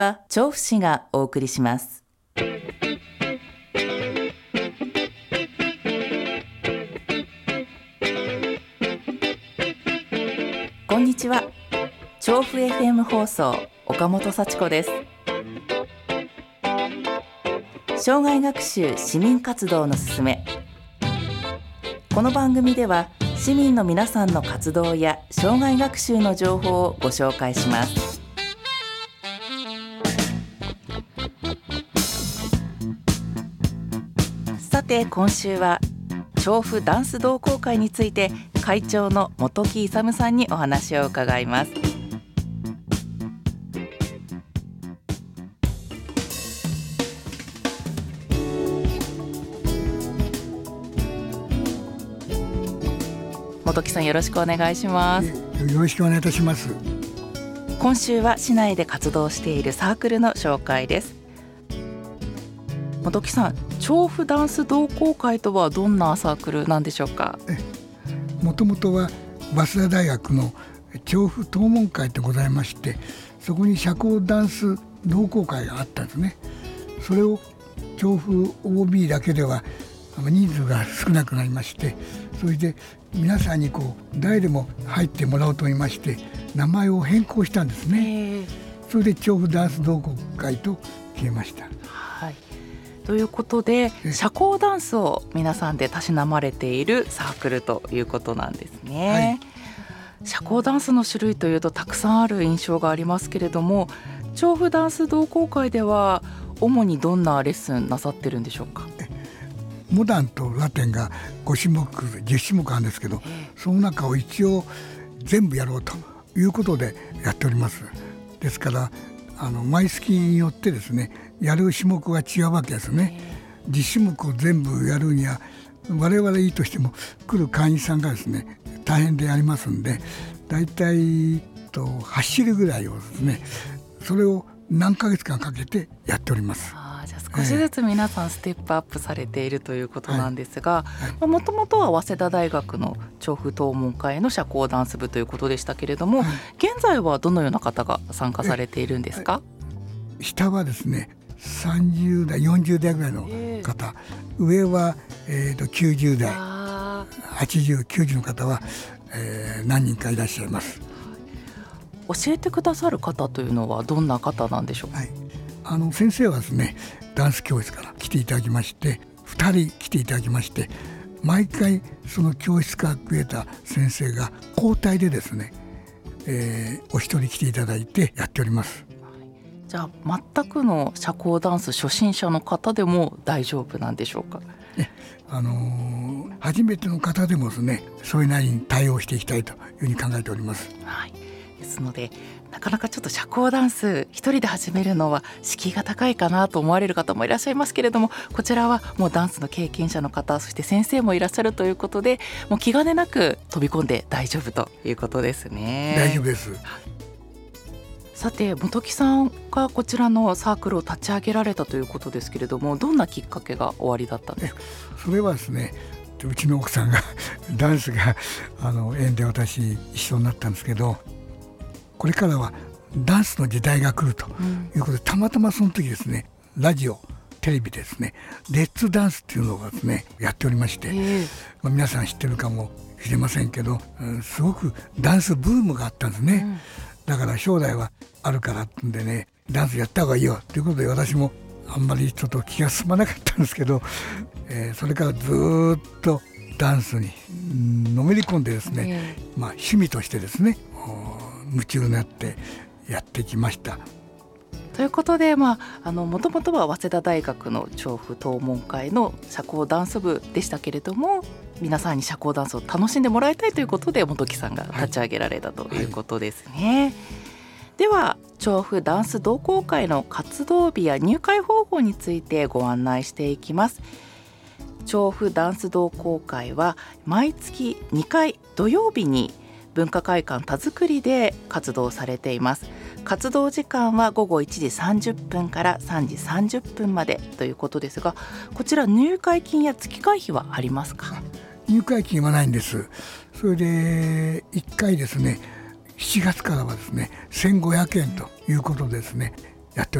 は調布市がお送りします。こんにちは。調布 FM 放送岡本幸子です。障害学習市民活動のすすめ。この番組では市民の皆さんの活動や障害学習の情報をご紹介します。さて今週は調布ダンス同好会について会長の本木勇さんにお話を伺います。本木さん、よろしくお願いします。 よろしくお願いいたします。 今週は市内で活動しているサークルの紹介です。本木さん、調布ダンス同好会とはどんなサークルなんでしょうか？ もともとは早稲田大学の調布同門会でございまして、そこに社交ダンス同好会があったんですね。それを調布 OB だけでは人数が少なくなりまして、それで皆さんに誰でも入ってもらおうと思いまして名前を変更したんですね。それで調布ダンス同好会と決めました。 はい、ということで社交ダンスを皆さんでたしなまれているサークルということなんですね。はい、社交ダンスの種類というとたくさんある印象がありますけれども、調布ダンス同好会では主にどんなレッスンなさってるんでしょうか？ モダンとラテンが5種目10種目あるんですけど、その中を一応全部やろうということでやっております。ですから毎月によってですね、やる種目が違うわけですね。10種目を全部やるには我々いいとしても来る会員さんがですね大変でありますんで、だいたい8種類ぐらいをですね、それを何ヶ月間かけてやっております。 じゃあ少しずつ皆さんステップアップされているということなんですが、もともとは早稲田大学の調布同門会の社交ダンス部ということでしたけれども、現在はどのような方が参加されているんですか？ 下はですね30代40代ぐらいの方、上は90代80、90の方は何人かいらっしゃいます。 教えてくださる方というのはどんな方なんでしょうか？ 先生はですねダンス教室から来ていただきまして、2人来ていただきまして、毎回その教室からくれた先生が交代でですね、お一人来ていただいてやっております。 じゃあ全くの社交ダンス初心者の方でも大丈夫なんでしょうか？ 初めての方でもですね、それなりに対応していきたいというふうに考えております。 はい、ですのでなかなかちょっと社交ダンス一人で始めるのは敷居が高いかなと思われる方もいらっしゃいますけれども、こちらはもうダンスの経験者の方、そして先生もいらっしゃるということで、もう気兼ねなく飛び込んで大丈夫ということですね。 大丈夫です。 さて本木さんがこちらのサークルを立ち上げられたということですけれども、どんなきっかけがおありだったんですか？ それはですね、うちの奥さんがダンスが縁で私一緒になったんですけど、これからはダンスの時代が来るということで、たまたまその時ですね、ラジオテレビでですねレッツダンスっていうのがですねやっておりまして、皆さん知ってるかもしれませんけど、すごくダンスブームがあったんですね。だから将来はあるからってんでね、ダンスやった方がいいよということで、私もあんまりちょっと気が進まなかったんですけど、それからずっとダンスにのめり込んでですね、趣味としてですね夢中になってやってきました。 ということで、もともとは早稲田大学の調布同門会の社交ダンス部でしたけれども、皆さんに社交ダンスを楽しんでもらいたいということで本木さんが立ち上げられたということですね。では調布ダンス同好会の活動日や入会方法についてご案内していきます。調布ダンス同好会は毎月2回土曜日に文化会館田作りで活動されています。活動時間は午後1時30分から3時30分までということですが、こちら入会金や月会費はありますか？ 入会金はないんです。それで1回ですね7月からはですね1500円ということですね、